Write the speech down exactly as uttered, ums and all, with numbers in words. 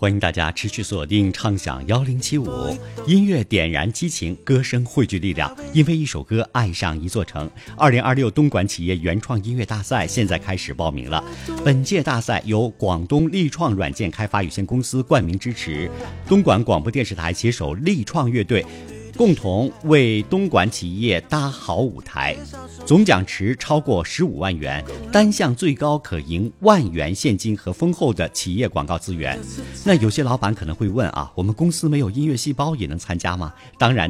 欢迎大家持续锁定畅享一零七五，音乐点燃激情，歌声汇聚力量，因为一首歌爱上一座城。二零二六东莞企业原创音乐大赛现在开始报名了。本届大赛由广东力创软件开发有限公司冠名支持，东莞广播电视台携手力创乐队共同为东莞企业搭好舞台，总奖池超过十五万元，单项最高可赢万元现金和丰厚的企业广告资源。那有些老板可能会问啊，我们公司没有音乐细胞也能参加吗？当然